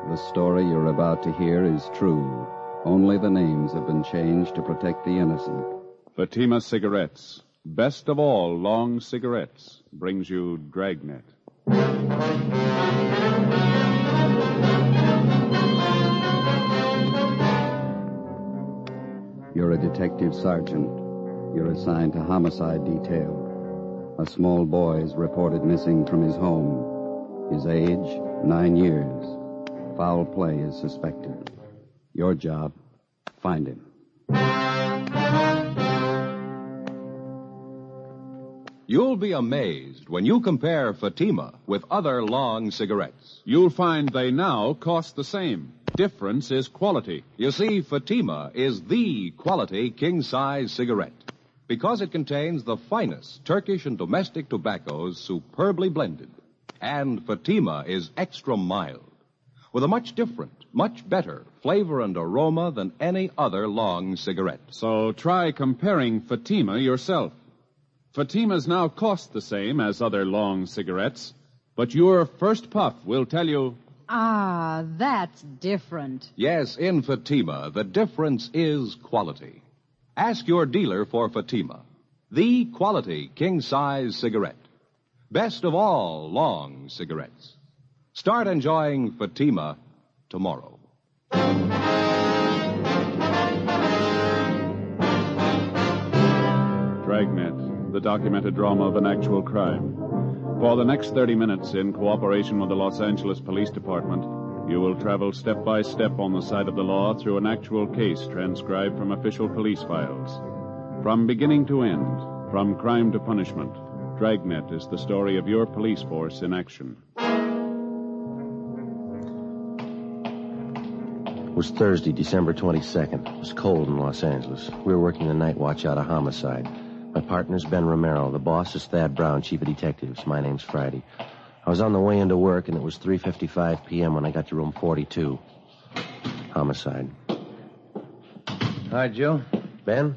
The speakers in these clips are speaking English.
The story you're about to hear is true. Only the names have been changed to protect the innocent. Fatima Cigarettes, best of all long cigarettes, brings you Dragnet. You're a detective sergeant. You're assigned to homicide detail. A small boy is reported missing from his home. His age, 9 years. Foul play is suspected. Your job, find him. You'll be amazed when you compare Fatima with other long cigarettes. You'll find they now cost the same. Difference is quality. You see, Fatima is the quality king-size cigarette because it contains the finest Turkish and domestic tobaccos superbly blended. And Fatima is extra mild, with a much different, much better flavor and aroma than any other long cigarette. So try comparing Fatima yourself. Fatimas now cost the same as other long cigarettes, but your first puff will tell you... Ah, that's different. Yes, in Fatima, the difference is quality. Ask your dealer for Fatima, the quality king-size cigarette. Best of all long cigarettes. Start enjoying Fatima tomorrow. Dragnet, the documented drama of an actual crime. For the next 30 minutes, in cooperation with the Los Angeles Police Department, you will travel step by step on the side of the law through an actual case transcribed from official police files. From beginning to end, from crime to punishment, Dragnet is the story of your police force in action. It was Thursday, December 22nd. It was cold in Los Angeles. We were working the night watch out of homicide. My partner's Ben Romero. The boss is Thad Brown, chief of detectives. My name's Friday. I was on the way into work, and it was 3:55 p.m. when I got to room 42. Homicide. Hi, Joe. Ben?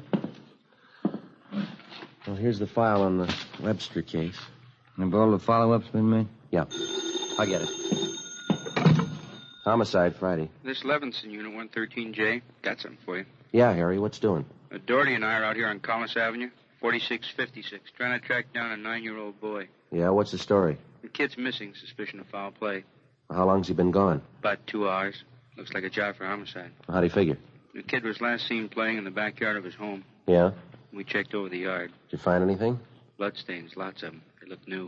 Well, here's the file on the Webster case. Have all the follow-ups been made? Yeah. I get it. Homicide, Friday. This Levinson unit, 113J, got something for you. Yeah, Harry, what's doing? Doherty and I are out here on Collis Avenue, 4656, trying to track down a 9-year-old boy. Yeah, what's the story? The kid's missing, suspicion of foul play. How long's he been gone? About 2 hours. Looks like a job for homicide. How'd he figure? The kid was last seen playing in the backyard of his home. Yeah? We checked over the yard. Did you find anything? Bloodstains, lots of them. They look new.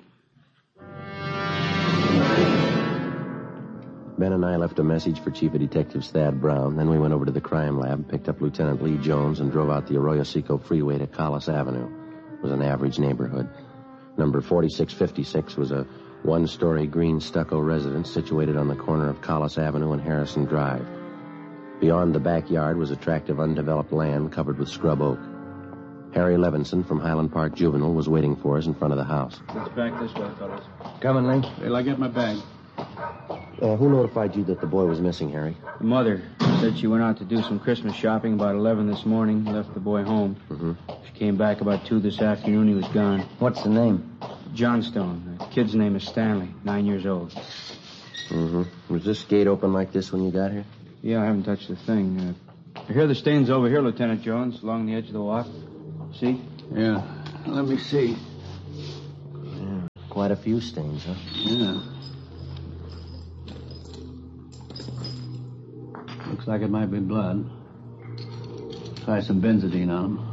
Ben and I left a message for Chief of Detectives Thad Brown. Then we went over to the crime lab, picked up Lieutenant Lee Jones, and drove out the Arroyo Seco freeway to Collis Avenue. It was an average neighborhood. Number 4656 was a one-story green stucco residence situated on the corner of Collis Avenue and Harrison Drive. Beyond the backyard was a tract of undeveloped land covered with scrub oak. Harry Levinson from Highland Park Juvenile was waiting for us in front of the house. Let's back this way, fellas. Coming, Lee? Till I get my bag. Who notified you that the boy was missing, Harry? The mother said she went out to do some Christmas shopping about 11 this morning, left the boy home. Mm-hmm. She came back about 2 this afternoon. He was gone. What's the name? Johnstone. The kid's name is Stanley, 9 years old. Mm-hmm. Was this gate open like this when you got here? Yeah, I haven't touched the thing. I hear the stains over here, Lieutenant Jones, along the edge of the walk. See? Yeah. Let me see. Yeah, quite a few stains, huh? Yeah. Looks like it might be blood. Try some benzodine on them.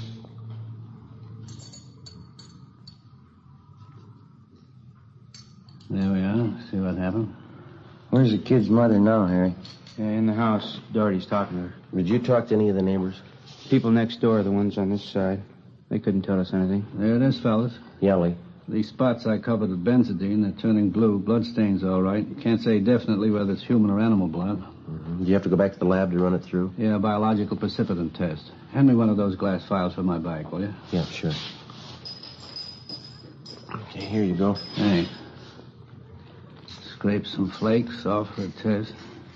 There we are. See what happened. Where's the kid's mother now, Harry? Yeah, in the house. Doherty's talking to her. Did you talk to any of the neighbors? People next door, the ones on this side. They couldn't tell us anything. There it is, fellas. Yeah, Lee. These spots I covered with benzodine, they're turning blue. Bloodstains, all right. Can't say definitely whether it's human or animal blood. Mm-hmm. Do you have to go back to the lab to run it through? Yeah, biological precipitant test. Hand me one of those glass files for my bag, will you? Yeah, sure. Okay, here you go. Hey. Scrape some flakes off for a test.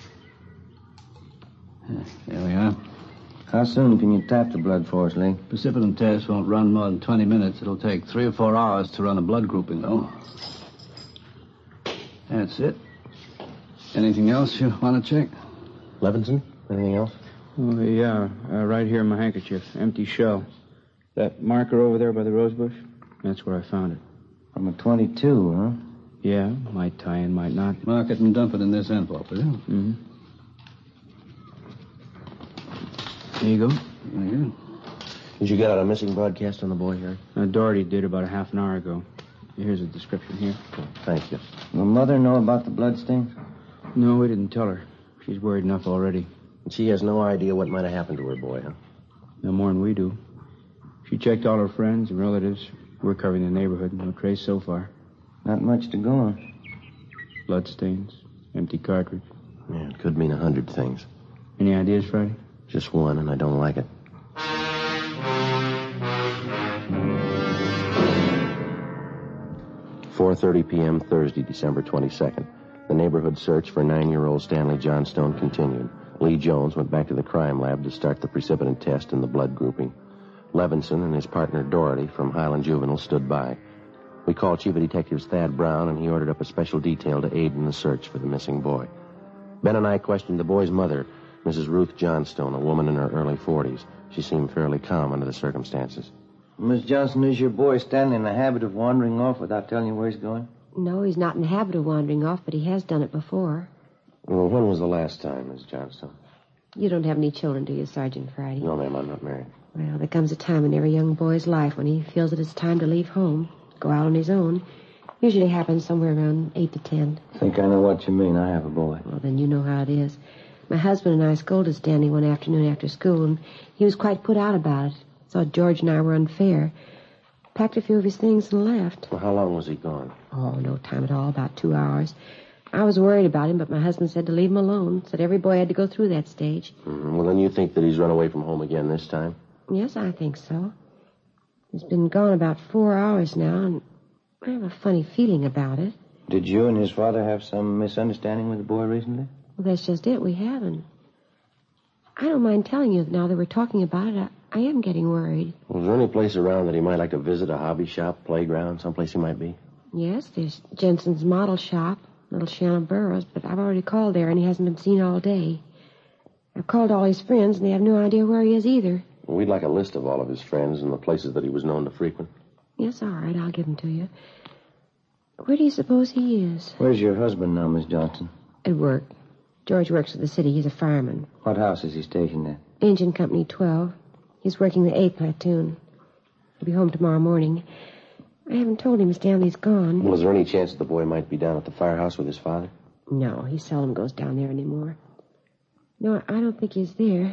There we are. How soon can you tap the blood for us, Lee? Precipitant test won't run more than 20 minutes. It'll take 3 or 4 hours to run a blood grouping, though. That's it. Anything else you want to check? Levinson, anything else? Oh, yeah, right here in my handkerchief. Empty shell. That marker over there by the rose bush? That's where I found it. From a .22, huh? Yeah, might tie in, might not. Mark it and dump it in this envelope, will you? Mm-hmm. There you go. There you go. Did you get out a missing broadcast on the boy here? Doherty did about a half an hour ago. Here's a description here. Oh, thank you. Will Mother know about the bloodstains? No, we didn't tell her. She's worried enough already. She has no idea what might have happened to her boy, huh? No more than we do. She checked all her friends and relatives. We're covering the neighborhood. No trace so far. Not much to go on. Bloodstains. Empty cartridge. Yeah, it could mean 100 things. Any ideas, Friday? Just one, and I don't like it. .4:30 p.m. Thursday, December 22nd. The neighborhood search for 9-year-old Stanley Johnstone continued. Lee Jones went back to the crime lab to start the precipitant test and the blood grouping. Levinson and his partner Doherty from Highland Juvenile stood by. We called Chief of Detectives Thad Brown, and he ordered up a special detail to aid in the search for the missing boy. Ben and I questioned the boy's mother, Mrs. Ruth Johnstone, a woman in her early 40s. She seemed fairly calm under the circumstances. Miss Johnson, is your boy Stanley in the habit of wandering off without telling you where he's going? No, he's not in the habit of wandering off, but he has done it before. Well, when was the last time, Miss Johnstone? You don't have any children, do you, Sergeant Friday? No, ma'am, I'm not married. Well, there comes a time in every young boy's life when he feels that it's time to leave home, go out on his own. Usually happens somewhere around 8 to 10. I think I know what you mean. I have a boy. Well, then you know how it is. My husband and I scolded Stanley one afternoon after school, and he was quite put out about it. Thought George and I were unfair. Packed a few of his things and left. Well, how long was he gone? Oh, no time at all, about 2 hours. I was worried about him, but my husband said to leave him alone. Said every boy had to go through that stage. Mm-hmm. Well, then you think that he's run away from home again this time? Yes, I think so. He's been gone about 4 hours now, and I have a funny feeling about it. Did you and his father have some misunderstanding with the boy recently? Well, that's just it. We haven't. I don't mind telling you now that we're talking about it. I am getting worried. Well, is there any place around that he might like to visit, a hobby shop, playground, someplace he might be? Yes, there's Jensen's model shop, Little Shannon Burroughs, but I've already called there, and he hasn't been seen all day. I've called all his friends, and they have no idea where he is either. Well, we'd like a list of all of his friends and the places that he was known to frequent. Yes, all right, I'll give them to you. Where do you suppose he is? Where's your husband now, Miss Johnson? At work. George works for the city. He's a fireman. What house is he stationed at? Engine Company 12. He's working the 8th platoon. He'll be home tomorrow morning. I haven't told him Stanley's gone. Well, is there any chance that the boy might be down at the firehouse with his father? No, he seldom goes down there anymore. No, I don't think he's there.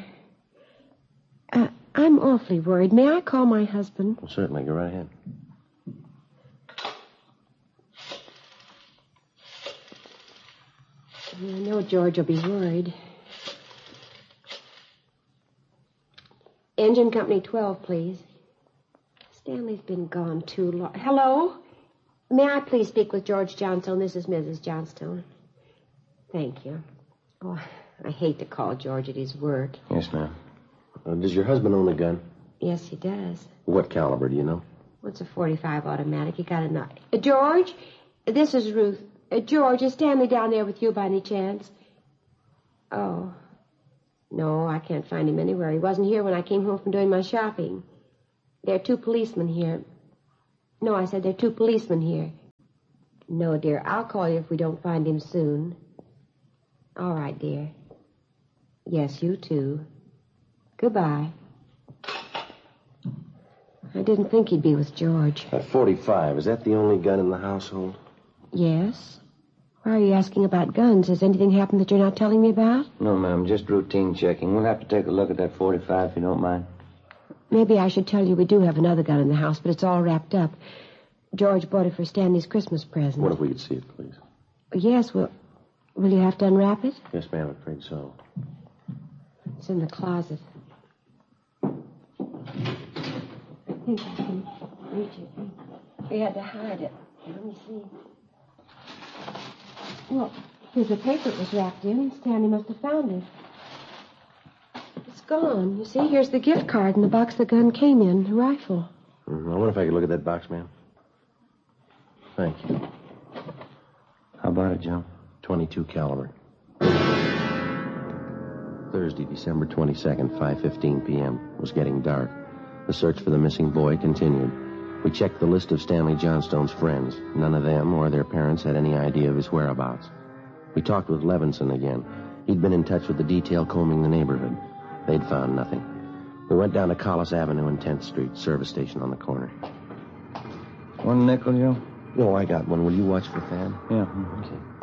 I'm awfully worried. May I call my husband? Well, certainly. Go right ahead. I know George will be worried. Engine Company 12, please. Stanley's been gone too long. Hello? May I please speak with George Johnstone? This is Mrs. Johnstone. Thank you. Oh, I hate to call George at his work. Yes, ma'am. Does your husband own a gun? Yes, he does. What caliber, do you know? What's a .45 automatic? He got a knife. George? This is Ruth. George, is Stanley down there with you by any chance? Oh. No, I can't find him anywhere. He wasn't here when I came home from doing my shopping. There are 2 policemen here. No, I said there are 2 policemen here. No, dear, I'll call you if we don't find him soon. All right, dear. Yes, you too. Goodbye. I didn't think he'd be with George. That .45, is that the only gun in the household? Yes. Why are you asking about guns? Has anything happened that you're not telling me about? No, ma'am, just routine checking. We'll have to take a look at that .45 if you don't mind. Maybe I should tell you we do have another gun in the house, but it's all wrapped up. George bought it for Stanley's Christmas present. What if we could see it, please? Yes, well, will you have to unwrap it? Yes, ma'am, I'm afraid so. It's in the closet. I think I can reach it. We had to hide it. Let me see. Well, here's the paper it was wrapped in. Stanley must have found it. It's gone. You see, here's the gift card and the box the gun came in, the rifle. I wonder if I could look at that box, ma'am. Thank you. How about it, Joe? .22 caliber. Thursday, December 22nd, 5:15 p.m. It was getting dark. The search for the missing boy continued. We checked the list of Stanley Johnstone's friends. None of them or their parents had any idea of his whereabouts. We talked with Levinson again. He'd been in touch with the detail combing the neighborhood. They'd found nothing. We went down to Collis Avenue and 10th Street, service station on the corner. $1 nickel, Joe? No, I got one. Will you watch for Thad? Yeah. Okay.